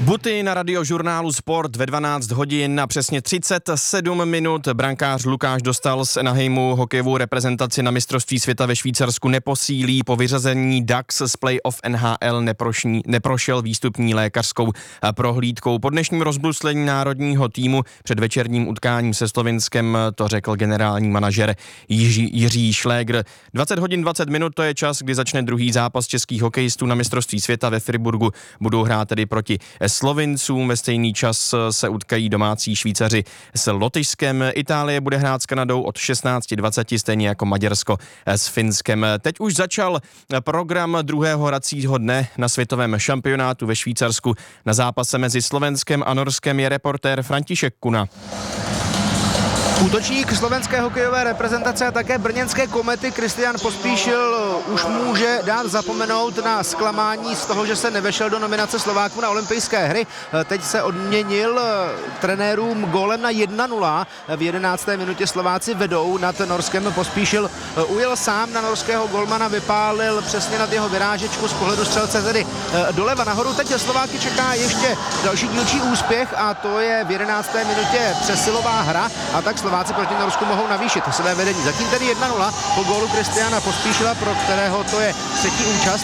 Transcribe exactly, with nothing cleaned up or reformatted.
Buty na radiožurnálu Sport ve dvanáct hodin a přesně třicet sedm minut. Brankář Lukáš Dostal z Anaheimu hokejovou reprezentaci na mistrovství světa ve Švýcarsku neposílí. Po vyřazení Ducks z playoff N H L neprošní, neprošel výstupní lékařskou prohlídkou. Po dnešním rozbruslení národního týmu před večerním utkáním se Slovinskem to řekl generální manažer Jiří, Jiří Šlégr. dvacet hodin dvacet minut, to je čas, kdy začne druhý zápas českých hokejistů na mistrovství světa ve Friburgu. Budou hrát tedy proti Slovincům, ve stejný čas se utkají domácí Švýcaři s Lotyšskem. Itálie bude hrát s Kanadou od šestnáct dvacet, stejně jako Maďarsko s Finskem. Teď už začal program druhého hracího dne na světovém šampionátu ve Švýcarsku. Na zápase mezi Slovenskem a Norskem je reportér František Kuna. Útočník slovenské hokejové reprezentace a také brněnské Komety Kristián Pospíšil už může dát zapomenout na zklamání z toho, že se nevešel do nominace Slováků na olympijské hry. Teď se odměnil trenérům gólem na jedna nula. V jedenácté minutě Slováci vedou nad Norskem. Pospíšil ujel sám na norského golmana, vypálil přesně nad jeho vyrážečku z pohledu střelce tedy doleva nahoru. Teď Slováky čeká ještě další dílčí úspěch a to je v jedenácté minutě přesilová hra a tak Slováci proti Norsku mohou navýšit své vedení. Zatím tedy jedna nula po gólu Kristiána Pospíšila, pro kterého to je třetí účast